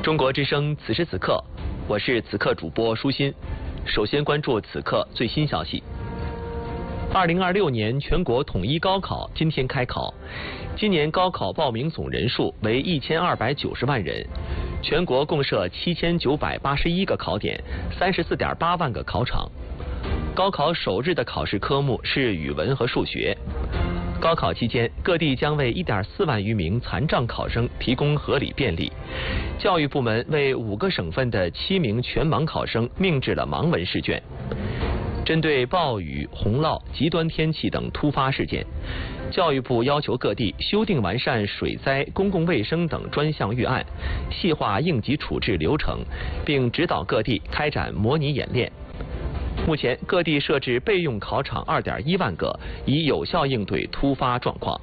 中国之声此时此刻，我是此刻主播舒心。首先关注此刻最新消息。2026年全国统一高考今天开考，今年高考报名总人数为1290万人，全国共设7981个考点，34.8万个考场。高考首日的考试科目是语文和数学。高考期间，各地将为1.4万余名残障考生提供合理便利。教育部门为5个省份的7名全盲考生命制了盲文试卷。针对暴雨、洪涝、极端天气等突发事件，教育部要求各地修订完善水灾、公共卫生等专项预案，细化应急处置流程，并指导各地开展模拟演练。目前，各地设置备用考场2.1万个，以有效应对突发状况。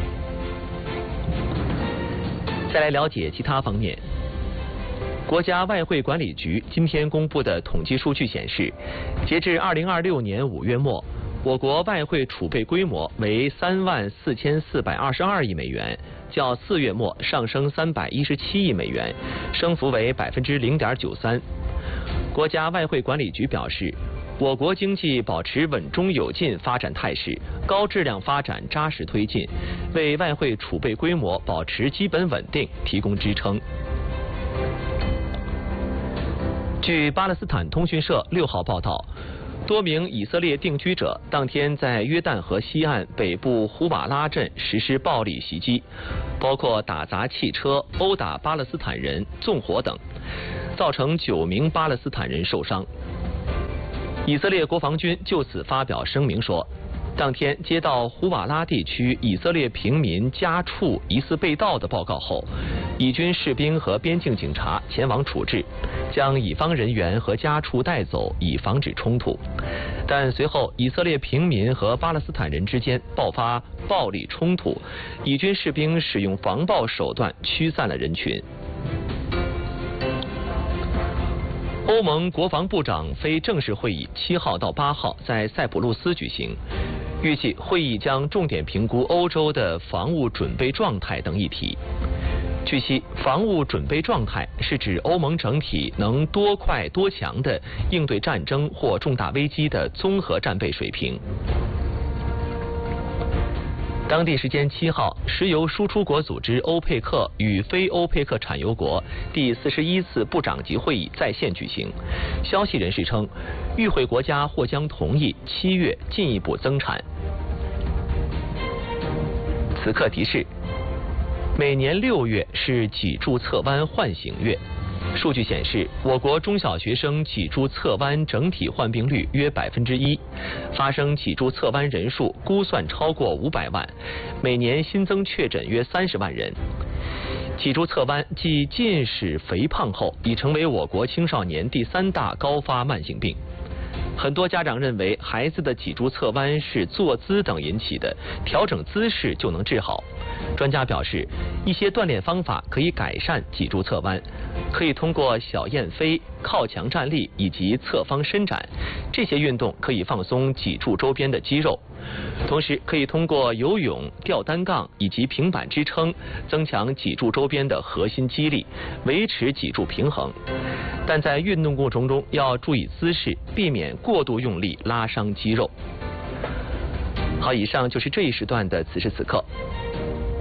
再来了解其他方面。国家外汇管理局今天公布的统计数据显示，截至2026年5月末，我国外汇储备规模为34422亿美元，较4月末上升317亿美元，升幅为0.93%。国家外汇管理局表示，我国经济保持稳中有进发展态势，高质量发展扎实推进，为外汇储备规模保持基本稳定提供支撑。据巴勒斯坦通讯社6号报道，多名以色列定居者当天在约旦河西岸北部胡瓦拉镇实施暴力袭击，包括打砸汽车、殴打巴勒斯坦人、纵火等，造成9名巴勒斯坦人受伤。以色列国防军就此发表声明说，当天接到胡瓦拉地区以色列平民家畜疑似被盗的报告后，以军士兵和边境警察前往处置，将乙方人员和家畜带走，以防止冲突。但随后以色列平民和巴勒斯坦人之间爆发暴力冲突，以军士兵使用防暴手段驱散了人群。欧盟国防部长非正式会议7号到8号在塞浦路斯举行，预计会议将重点评估欧洲的防务准备状态等议题。据悉，防务准备状态是指欧盟整体能多快多强地应对战争或重大危机的综合战备水平。当地时间7号，石油输出国组织欧佩克与非欧佩克产油国第41次部长级会议在线举行。消息人士称，与会国家或将同意7月进一步增产。此刻提示：每年6月是脊柱侧弯唤醒月。数据显示，我国中小学生脊柱侧弯整体患病率约1%，发生脊柱侧弯人数估算超过500万，每年新增确诊约30万人。脊柱侧弯继近视、肥胖后，已成为我国青少年第3大高发慢性病。很多家长认为孩子的脊柱侧弯是坐姿等引起的，调整姿势就能治好。专家表示，一些锻炼方法可以改善脊柱侧弯，可以通过小燕飞、靠墙站立以及侧方伸展，这些运动可以放松脊柱周边的肌肉，同时可以通过游泳、吊单杠以及平板支撑，增强脊柱周边的核心肌力，维持脊柱平衡。但在运动过程中要注意姿势，避免过度用力拉伤肌肉。好，以上就是这一时段的此时此刻。